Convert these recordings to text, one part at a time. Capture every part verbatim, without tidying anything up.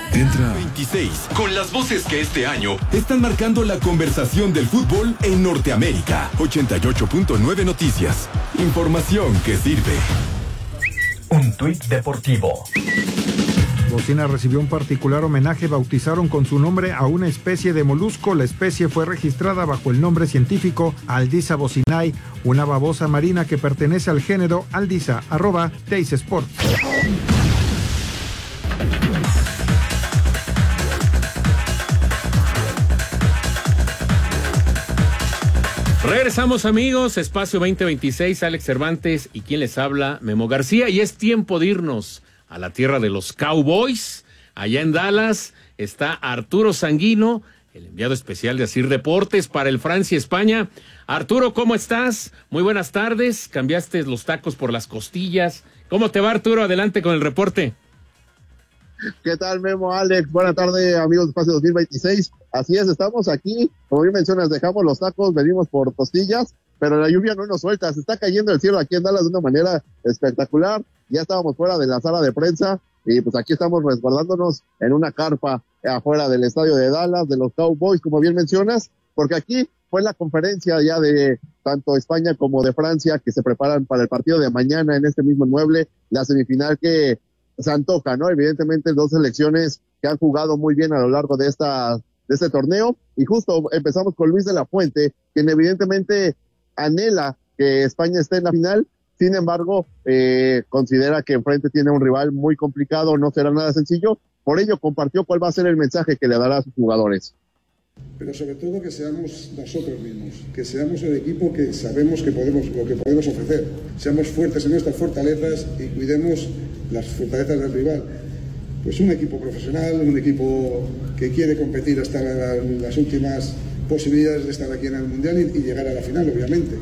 Entra veintiséis, con las voces que este año están marcando la conversación del fútbol en Norteamérica. ochenta y ocho punto nueve Noticias. Información que sirve. Un tuit deportivo. Bocina recibió un particular homenaje. Bautizaron con su nombre a una especie de molusco. La especie fue registrada bajo el nombre científico Aldisa bocinae, una babosa marina que pertenece al género Aldisa. Arroba Teis Sport. Regresamos, amigos, Espacio veinte veintiséis, Alex Cervantes y quien les habla, Memo García, y es tiempo de irnos a la tierra de los Cowboys. Allá en Dallas está Arturo Sanguino, el enviado especial de Asir Deportes para el Francia-España. Arturo, ¿cómo estás? Muy buenas tardes, cambiaste los tacos por las costillas. ¿Cómo te va, Arturo? Adelante con el reporte. ¿Qué tal, Memo, Alex? Buenas tardes, amigos de Espacio dos mil veintiséis. Así es, estamos aquí, como bien mencionas, dejamos los tacos, venimos por costillas, pero la lluvia no nos suelta, se está cayendo el cielo aquí en Dallas de una manera espectacular. Ya estábamos fuera de la sala de prensa y pues aquí estamos resguardándonos en una carpa afuera del estadio de Dallas, de los Cowboys, como bien mencionas, porque aquí fue la conferencia ya de tanto España como de Francia que se preparan para el partido de mañana en este mismo inmueble, la semifinal que se antoja, ¿no? Evidentemente dos selecciones que han jugado muy bien a lo largo de esta de este torneo, y justo empezamos con Luis de la Fuente, quien evidentemente anhela que España esté en la final. Sin embargo, eh, considera que enfrente tiene un rival muy complicado, no será nada sencillo. Por ello compartió cuál va a ser el mensaje que le dará a sus jugadores. Pero sobre todo que seamos nosotros mismos, que seamos el equipo que sabemos que podemos, lo que podemos ofrecer. Seamos fuertes en nuestras fortalezas y cuidemos las fortalezas del rival. Pues un equipo profesional, un equipo que quiere competir hasta la, las últimas posibilidades de estar aquí en el Mundial y, y llegar a la final, obviamente.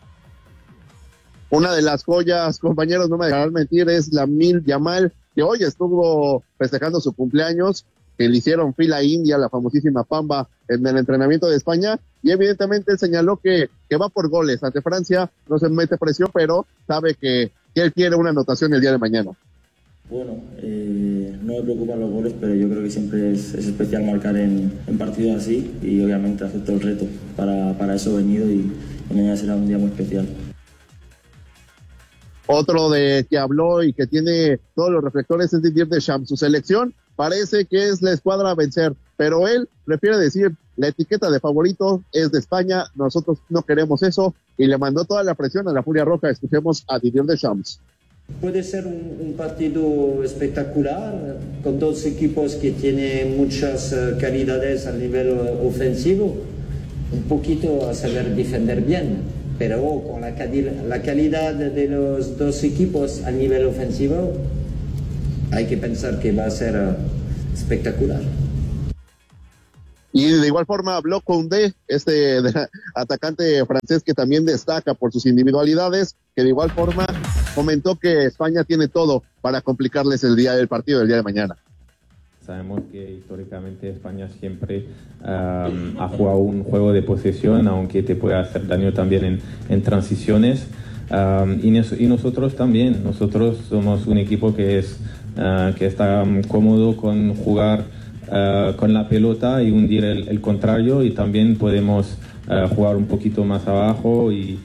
Una de las joyas, compañeros, no me dejarán mentir, es Lamine Yamal, que hoy estuvo festejando su cumpleaños, que le hicieron fila india, la famosísima Pamba, en el entrenamiento de España, y evidentemente él señaló que, que va por goles ante Francia, no se mete presión, pero sabe que, que él quiere una anotación el día de mañana. Bueno, eh, no me preocupan los goles, pero yo creo que siempre es, es especial marcar en, en partidos así, y obviamente acepto el reto. Para, para eso he venido y, y mañana será un día muy especial. Otro de que habló y que tiene todos los reflectores es Didier Deschamps. Su selección parece que es la escuadra a vencer, pero él prefiere decir, la etiqueta de favorito es de España, nosotros no queremos eso, y le mandó toda la presión a la Furia Roja. Escuchemos a Didier Deschamps. Puede ser un, un partido espectacular, con dos equipos que tienen muchas uh, calidades a nivel uh, ofensivo, un poquito a saber defender bien, pero con la, la calidad de los dos equipos a nivel ofensivo, hay que pensar que va a ser uh, espectacular. Y de igual forma habló Koundé, este de, atacante francés que también destaca por sus individualidades, que de igual forma comentó que España tiene todo para complicarles el día del partido del día de mañana. Sabemos que históricamente España siempre um, ha jugado un juego de posesión, aunque te puede hacer daño también en, en transiciones. Um, y, nos, y nosotros también, nosotros somos un equipo que, es, uh, que está um, cómodo con jugar Uh, con la pelota y hundir el, el contrario, y también podemos uh, jugar un poquito más abajo. Y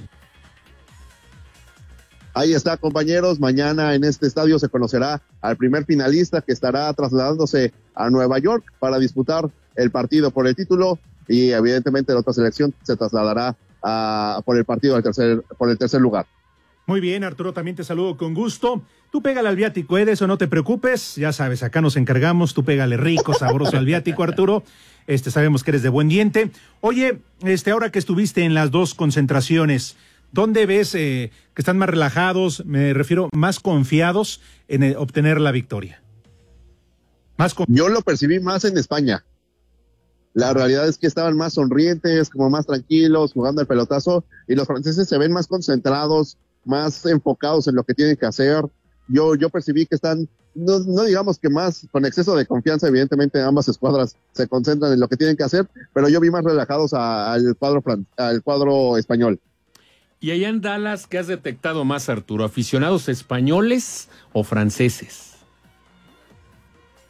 ahí está, compañeros, mañana en este estadio se conocerá al primer finalista, que estará trasladándose a Nueva York para disputar el partido por el título, y evidentemente la otra selección se trasladará a, por el partido del tercer, por el tercer lugar. Muy bien, Arturo, también te saludo con gusto. Tú pégale al viático, ¿eh? De eso no te preocupes. Ya sabes, acá nos encargamos. Tú pégale rico, sabroso al viático, Arturo. Este, sabemos que eres de buen diente. Oye, este, ahora que estuviste en las dos concentraciones, ¿dónde ves eh, que están más relajados? Me refiero, más confiados en eh, obtener la victoria. Más conf- Yo lo percibí más en España. La realidad es que estaban más sonrientes, como más tranquilos, jugando el pelotazo, y los franceses se ven más concentrados, más enfocados en lo que tienen que hacer. Yo, yo percibí que están, no, no digamos que más, con exceso de confianza. Evidentemente ambas escuadras se concentran en lo que tienen que hacer, pero yo vi más relajados a, al cuadro al cuadro español. Y allá en Dallas, ¿qué has detectado más, Arturo? ¿Aficionados españoles o franceses?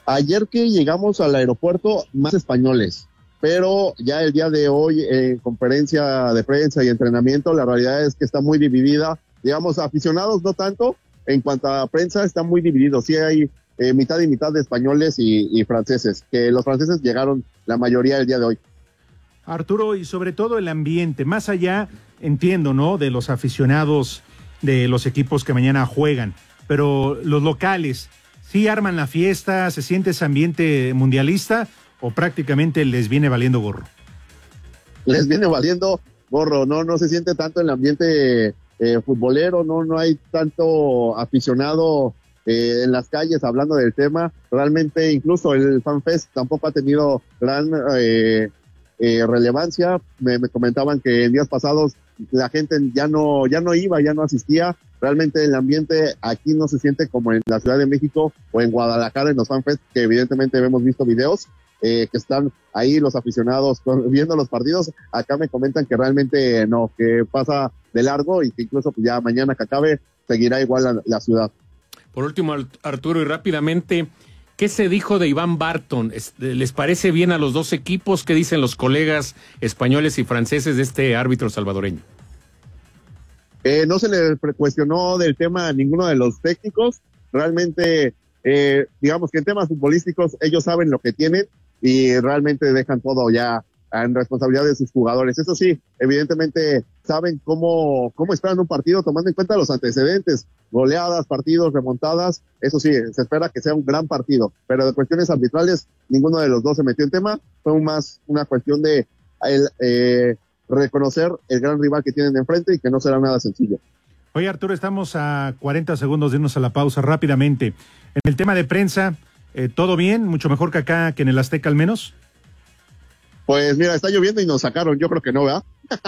Ayer que llegamos al aeropuerto, más españoles, pero ya el día de hoy, en conferencia de prensa y entrenamiento, la realidad es que está muy dividida. Digamos, aficionados no tanto, en cuanto a prensa está muy dividido. Sí hay eh, mitad y mitad de españoles y, y franceses, que los franceses llegaron la mayoría el día de hoy. Arturo, y sobre todo el ambiente, más allá, entiendo, ¿no?, de los aficionados de los equipos que mañana juegan, pero los locales, ¿sí arman la fiesta? ¿Se siente ese ambiente mundialista o prácticamente les viene valiendo gorro? Les viene valiendo gorro, no, no se siente tanto el ambiente eh, futbolero, no, no hay tanto aficionado eh, en las calles hablando del tema. Realmente incluso el FanFest tampoco ha tenido gran eh, eh, relevancia. Me, me comentaban que en días pasados la gente ya no, ya no iba, ya no asistía. Realmente el ambiente aquí no se siente como en la Ciudad de México o en Guadalajara en los FanFest, que evidentemente hemos visto videos eh, que están ahí los aficionados viendo los partidos. Acá me comentan que realmente no, que pasa de largo y que incluso pues, ya mañana que acabe seguirá igual la, la ciudad. Por último, Arturo, y rápidamente, ¿qué se dijo de Iván Barton? ¿Les parece bien a los dos equipos? ¿Qué dicen los colegas españoles y franceses de este árbitro salvadoreño? Eh, no se le cuestionó del tema a ninguno de los técnicos. Realmente, eh, digamos que en temas futbolísticos ellos saben lo que tienen y realmente dejan todo ya en responsabilidad de sus jugadores. Eso sí, evidentemente saben cómo, cómo esperan un partido tomando en cuenta los antecedentes, goleadas, partidos, remontadas. Eso sí, se espera que sea un gran partido, pero de cuestiones arbitrales ninguno de los dos se metió en tema. Fue más una cuestión de el, eh, reconocer el gran rival que tienen enfrente y que no será nada sencillo. Oye, Arturo, estamos a cuarenta segundos de irnos a la pausa rápidamente. En el tema de prensa, eh, ¿todo bien? ¿Mucho mejor que acá, que en el Azteca al menos? Pues mira, está lloviendo y nos sacaron, yo creo que no, ¿verdad?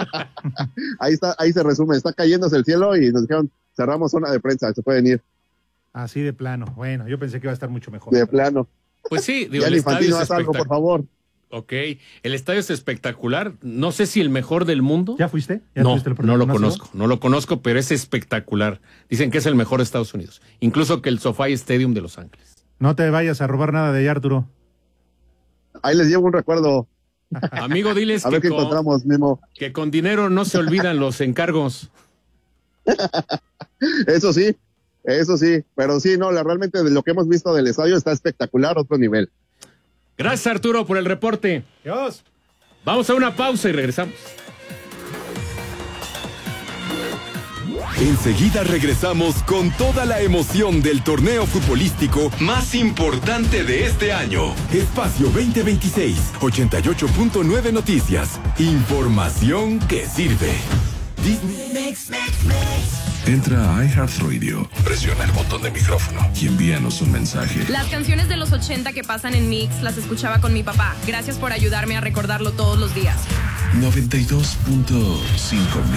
Ahí está, ahí se resume, está cayéndose el cielo y nos dijeron, cerramos zona de prensa, se pueden ir. Así de plano, bueno, yo pensé que iba a estar mucho mejor. De plano. Pues sí, digo, ya el estadio Infantino, haz algo, por favor. Ok, el estadio es espectacular, no sé si el mejor del mundo. ¿Ya fuiste? ¿Ya no, fuiste el no lo ¿no conozco, no lo conozco, pero es espectacular. Dicen que es el mejor de Estados Unidos, incluso que el SoFi Stadium de Los Ángeles. No te vayas a robar nada de allá, Arturo. Ahí les llevo un recuerdo. Amigo, diles a que, ver qué con, encontramos, Memo. que con dinero no se olvidan los encargos. Eso sí, eso sí, pero sí, no, la, realmente de lo que hemos visto del estadio está espectacular, otro nivel. Gracias, Arturo, por el reporte. Dios. Vamos a una pausa y regresamos. Enseguida regresamos con toda la emoción del torneo futbolístico más importante de este año. Espacio veinte veintiséis, ochenta y ocho punto nueve Noticias. Información que sirve. Disney. Mix, mix, mix. Entra a iHeartRadio, presiona el botón de micrófono y envíanos un mensaje. Las canciones de los ochenta que pasan en Mix las escuchaba con mi papá. Gracias por ayudarme a recordarlo todos los días. noventa y dos punto cinco